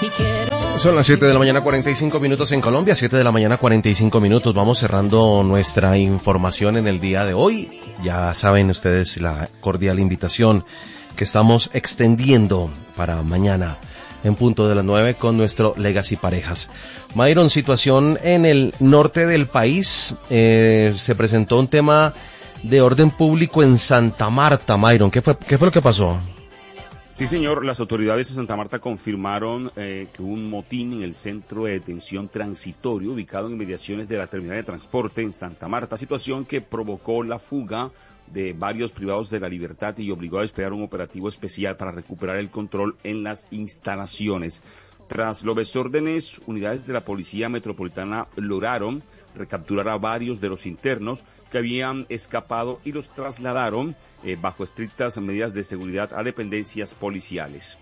Son las 7 de la mañana 45 minutos en Colombia, 7 de la mañana 45 minutos. Vamos cerrando nuestra información en el día de hoy. Ya saben ustedes la cordial invitación que estamos extendiendo para mañana en punto de las 9 con nuestro Legacy Parejas. Myron, situación en el norte del país. Se presentó un tema de orden público en Santa Marta. Myron, ¿qué fue lo que pasó? Sí, señor, las autoridades de Santa Marta confirmaron que hubo un motín en el centro de detención transitorio ubicado en inmediaciones de la terminal de transporte en Santa Marta, situación que provocó la fuga de varios privados de la libertad y obligó a desplegar un operativo especial para recuperar el control en las instalaciones. Tras los desórdenes, unidades de la Policía Metropolitana lograron recapturar a varios de los internos que habían escapado y los trasladaron bajo estrictas medidas de seguridad a dependencias policiales.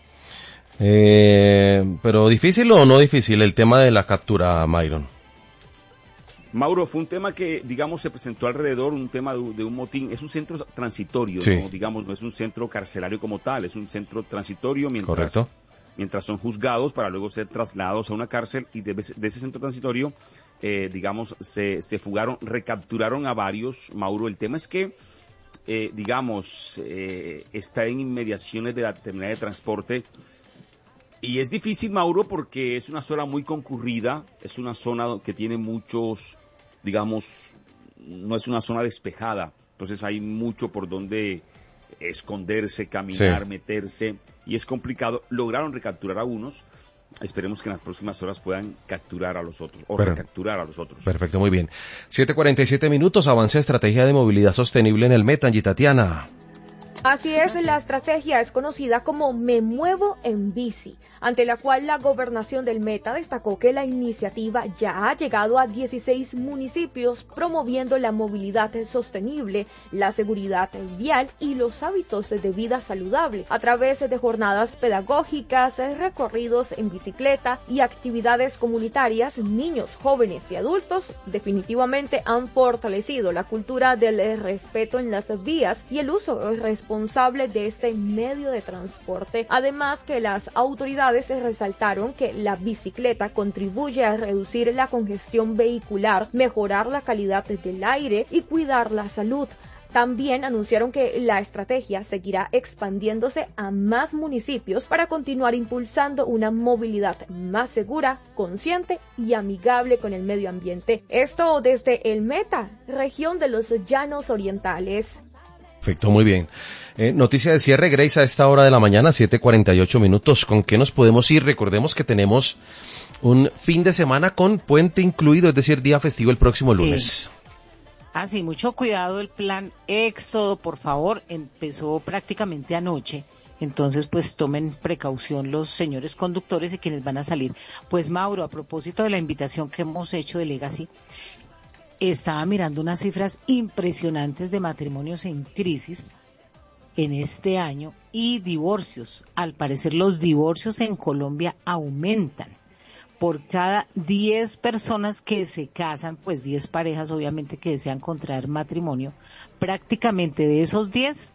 Pero ¿difícil o no difícil el tema de la captura, Myron? Mauro, fue un tema que, digamos, se presentó alrededor, un tema de un motín. Es un centro transitorio, sí. ¿no? Digamos, no es un centro carcelario como tal, es un centro transitorio mientras son juzgados para luego ser trasladados a una cárcel, y de ese centro transitorio, digamos, se fugaron, recapturaron a varios. Mauro, el tema es que, está en inmediaciones de la terminal de transporte. Y es difícil, Mauro, porque es una zona muy concurrida, es una zona que tiene muchos, digamos, no es una zona despejada, entonces hay mucho por donde esconderse, caminar, sí, meterse, y es complicado. Lograron recapturar a unos, esperemos que en las próximas horas puedan capturar a los otros, recapturar a los otros. Perfecto, muy bien. 7:47 minutos, avanza estrategia de movilidad sostenible en el Meta, Tatiana. Así es, la estrategia es conocida como Me Muevo en Bici, ante la cual la Gobernación del Meta destacó que la iniciativa ya ha llegado a 16 municipios, promoviendo la movilidad sostenible, la seguridad vial y los hábitos de vida saludable, a través de jornadas pedagógicas, recorridos en bicicleta y actividades comunitarias. Niños, jóvenes y adultos definitivamente han fortalecido la cultura del respeto en las vías y el uso responsable de este medio de transporte. Además, que las autoridades resaltaron que la bicicleta contribuye a reducir la congestión vehicular, mejorar la calidad del aire y cuidar la salud. También anunciaron que la estrategia seguirá expandiéndose a más municipios para continuar impulsando una movilidad más segura, consciente y amigable con el medio ambiente. Esto desde el Meta, región de los Llanos Orientales. Perfecto, muy bien. Noticia de cierre, Grace, a esta hora de la mañana, 7:48 minutos. ¿Con qué nos podemos ir? Recordemos que tenemos un fin de semana con puente incluido, es decir, día festivo el próximo lunes. Sí, mucho cuidado, el plan Éxodo, por favor, empezó prácticamente anoche. Entonces, pues tomen precaución los señores conductores y quienes van a salir. Pues, Mauro, a propósito de la invitación que hemos hecho de Legacy, estaba mirando unas cifras impresionantes de matrimonios en crisis en este año y divorcios. Al parecer los divorcios en Colombia aumentan. Por cada 10 personas que se casan, pues 10 parejas obviamente que desean contraer matrimonio, prácticamente de esos 10,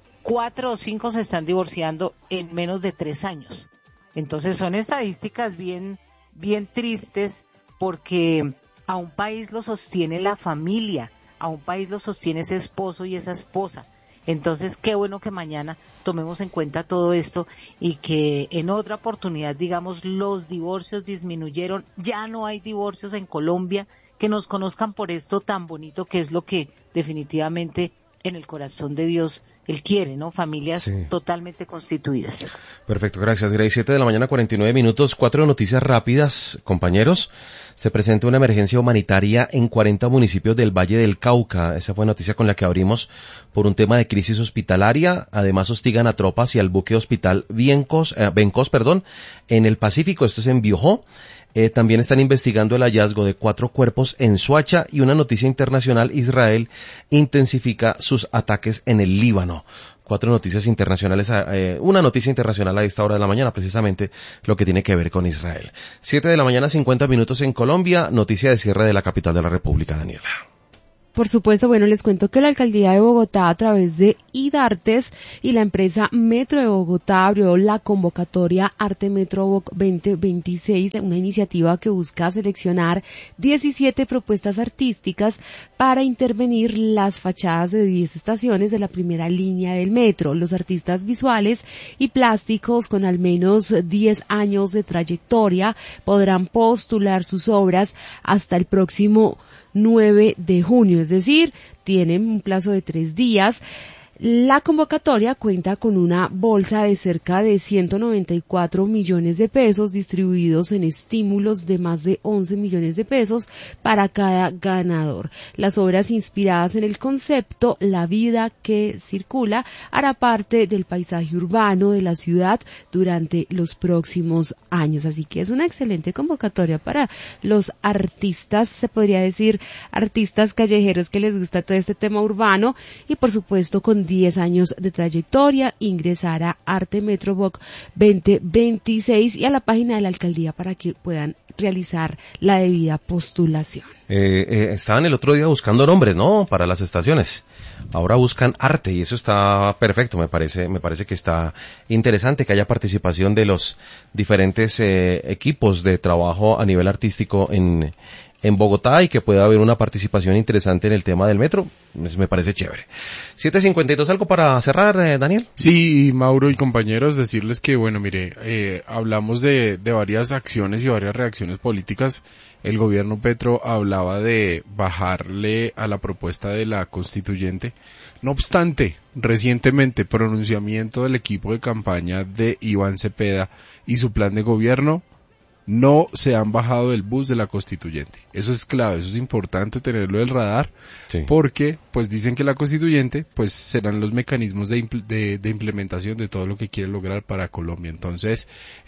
4 o 5 se están divorciando en menos de 3 años. Entonces son estadísticas bien tristes, porque a un país lo sostiene la familia, a un país lo sostiene ese esposo y esa esposa. Entonces, qué bueno que mañana tomemos en cuenta todo esto y que en otra oportunidad, digamos, los divorcios disminuyeron, ya no hay divorcios en Colombia, que nos conozcan por esto tan bonito que es lo que definitivamente en el corazón de Dios Él quiere, ¿no? Familias totalmente constituidas. Perfecto, gracias, Grace. 7 de la mañana, 49 minutos. 4 noticias rápidas, compañeros. Se presenta una emergencia humanitaria en 40 municipios del Valle del Cauca. Esa fue noticia con la que abrimos por un tema de crisis hospitalaria. Además, hostigan a tropas y al buque hospital Bencos, en el Pacífico. Esto es en Biojó. También están investigando el hallazgo de 4 cuerpos en Soacha. Y una noticia internacional: Israel intensifica sus ataques en el Líbano. 4 noticias internacionales, una noticia internacional a esta hora de la mañana, precisamente lo que tiene que ver con Israel. 7 de la mañana, 50 minutos en Colombia. Noticia de cierre de la capital de la República, Daniela. Por supuesto, bueno, les cuento que la Alcaldía de Bogotá, a través de IDARTES y la empresa Metro de Bogotá, abrió la convocatoria Arte Metro 2026, una iniciativa que busca seleccionar 17 propuestas artísticas para intervenir las fachadas de 10 estaciones de la primera línea del metro. Los artistas visuales y plásticos con al menos 10 años de trayectoria podrán postular sus obras hasta el próximo 9 de junio, es decir, tienen un plazo de 3 días. La convocatoria cuenta con una bolsa de cerca de 194 millones de pesos distribuidos en estímulos de más de 11 millones de pesos para cada ganador. Las obras inspiradas en el concepto La vida que circula hará parte del paisaje urbano de la ciudad durante los próximos años. Así que es una excelente convocatoria para los artistas, se podría decir artistas callejeros que les gusta todo este tema urbano y por supuesto con 10 años de trayectoria, ingresar a Arte Metroboc 2026 y a la página de la alcaldía para que puedan realizar la debida postulación. Estaban el otro día buscando nombres, ¿no? Para las estaciones. Ahora buscan arte y eso está perfecto, me parece que está interesante que haya participación de los diferentes equipos de trabajo a nivel artístico en Bogotá y que pueda haber una participación interesante en el tema del metro. Me parece chévere. 7:52, ¿algo para cerrar, Daniel? Sí, Mauro y compañeros, decirles que, bueno, mire, hablamos de varias acciones y varias reacciones políticas. El gobierno Petro hablaba de bajarle a la propuesta de la constituyente. No obstante, recientemente, pronunciamiento del equipo de campaña de Iván Cepeda y su plan de gobierno, no se han bajado del bus de la constituyente. Eso es clave, eso es importante tenerlo del radar, sí. Porque pues dicen que la constituyente pues serán los mecanismos de implementación de todo lo que quiere lograr para Colombia. Entonces,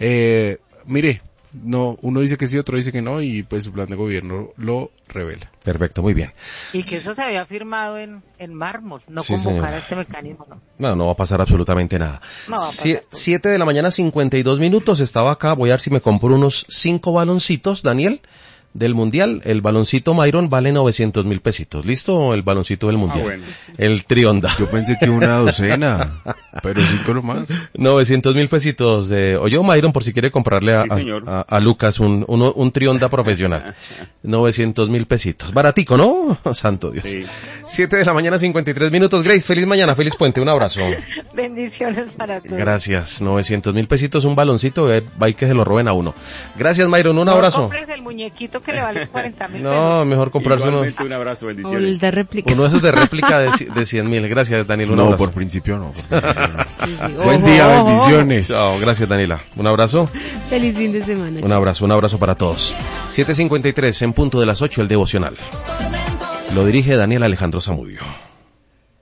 mire, no, uno dice que sí, otro dice que no, y pues su plan de gobierno lo revela. Perfecto, muy bien. Y que eso se había firmado en mármol, no sí, convocar a este mecanismo, ¿no? No va a pasar absolutamente nada. No va a pasar. 7 de la mañana, 52 minutos, estaba acá, voy a ver si me compro unos 5 baloncitos, Daniel, del Mundial. El baloncito Myron vale 900.000 pesitos. ¿Listo? El baloncito del Mundial. Bueno. El Trionda. Yo pensé que una docena, pero 5 nomás. 900.000 pesitos de, o yo, Myron, por si quiere comprarle a Lucas un Trionda profesional. 900.000 pesitos. Baratico, ¿no? Santo Dios. Sí. 7 de la mañana, 53 minutos. Grace, feliz mañana, feliz puente. Un abrazo. Bendiciones para todos. Gracias. 900.000 pesitos, un baloncito, va y que se lo roben a uno. Gracias, Myron. Un abrazo. No compres el muñequito que le vale 40.000 No, mejor comprarse uno. Un abrazo, bendiciones. De réplica. Uno de esos de réplica de 100.000. Gracias, Daniel. Un abrazo. Por principio no. Sí. Buen día, bendiciones. Chao, gracias, Daniela. Un abrazo. Feliz fin de semana. Un abrazo para todos. 7:53 en punto de las 8, el devocional. Lo dirige Daniel Alejandro Zamudio.